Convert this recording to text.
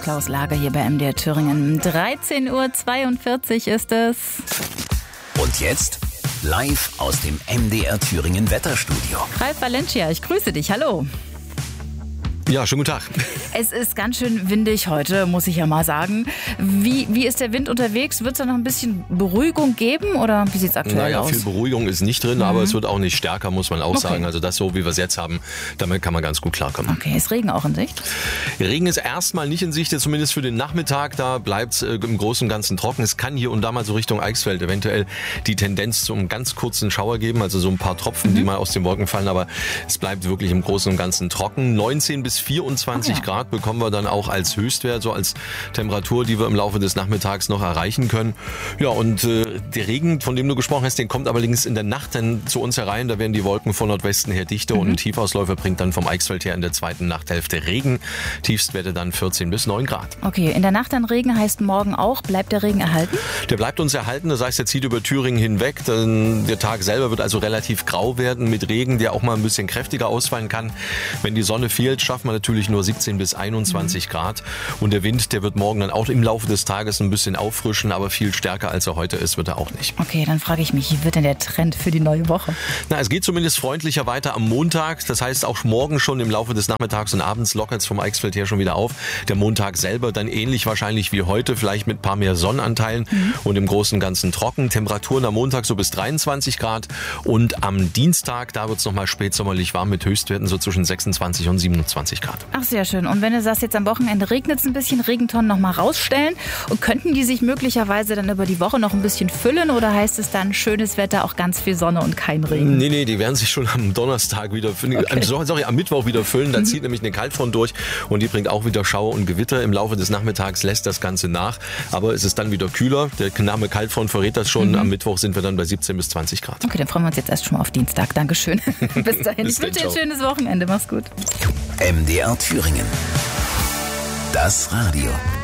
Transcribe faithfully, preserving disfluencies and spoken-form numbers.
Klaus Lager hier bei M D R Thüringen. dreizehn Uhr zweiundvierzig ist es. Und jetzt live aus dem M D R Thüringen Wetterstudio. Ralf Valencia, ich grüße dich. Hallo. Ja, schönen guten Tag. Es ist ganz schön windig heute, muss ich ja mal sagen. Wie, wie ist der Wind unterwegs? Wird es da noch ein bisschen Beruhigung geben oder wie sieht es aktuell naja, aus? Viel Beruhigung ist nicht drin, mhm. aber es wird auch nicht stärker, muss man auch okay. sagen. Also das so, wie wir es jetzt haben, damit kann man ganz gut klarkommen. Okay, ist Regen auch in Sicht? Regen ist erstmal nicht in Sicht, zumindest für den Nachmittag. Da bleibt es äh, im Großen und Ganzen trocken. Es kann hier und da mal so Richtung Eichsfeld eventuell die Tendenz zu einem ganz kurzen Schauer geben, also so ein paar Tropfen, mhm. die mal aus den Wolken fallen. Aber es bleibt wirklich im Großen und Ganzen trocken. neunzehn bis vierundzwanzig oh ja. Grad bekommen wir dann auch als Höchstwert, so als Temperatur, die wir im Laufe des Nachmittags noch erreichen können. Ja, und äh, der Regen, von dem du gesprochen hast, den kommt allerdings in der Nacht dann zu uns herein. Da werden die Wolken von Nordwesten her dichter mhm. und ein Tiefausläufer bringt dann vom Eichsfeld her in der zweiten Nachthälfte Regen. Tiefstwerte dann vierzehn bis neun Grad. Okay, in der Nacht dann Regen heißt morgen auch. Bleibt der Regen erhalten? Der bleibt uns erhalten. Das heißt, er zieht über Thüringen hinweg. Dann der Tag selber wird also relativ grau werden mit Regen, der auch mal ein bisschen kräftiger ausfallen kann. Wenn die Sonne fehlt, schafft man natürlich nur siebzehn bis einundzwanzig Grad. Und der Wind, der wird morgen dann auch im Laufe des Tages ein bisschen auffrischen, aber viel stärker als er heute ist, wird er auch nicht. Okay, dann frage ich mich, wie wird denn der Trend für die neue Woche? Na, es geht zumindest freundlicher weiter am Montag. Das heißt, auch morgen schon im Laufe des Nachmittags und abends lockert es vom Eichsfeld her schon wieder auf. Der Montag selber dann ähnlich wahrscheinlich wie heute, vielleicht mit ein paar mehr Sonnenanteilen mhm. und im Großen und Ganzen trocken. Temperaturen am Montag so bis dreiundzwanzig Grad und am Dienstag, da wird es nochmal spätsommerlich warm mit Höchstwerten so zwischen sechsundzwanzig und siebenundzwanzig Grad. Ach, sehr schön. Und wenn du sagst, jetzt am Wochenende regnet es ein bisschen, Regentonnen noch mal rausstellen. Und könnten die sich möglicherweise dann über die Woche noch ein bisschen füllen oder heißt es dann schönes Wetter, auch ganz viel Sonne und kein Regen? Nee, nee, die werden sich schon am Donnerstag wieder füllen, okay. sorry, am Mittwoch wieder füllen. Da mhm. zieht nämlich eine Kaltfront durch und die bringt auch wieder Schauer und Gewitter. Im Laufe des Nachmittags lässt das Ganze nach, aber es ist dann wieder kühler. Der Name Kaltfront verrät das schon. Mhm. Am Mittwoch sind wir dann bei siebzehn bis zwanzig Grad. Okay, dann freuen wir uns jetzt erst schon mal auf Dienstag. Dankeschön. Bis dahin. Bis ich wünsche dir ein schönes Wochenende. Mach's gut. M D R Thüringen. Das Radio.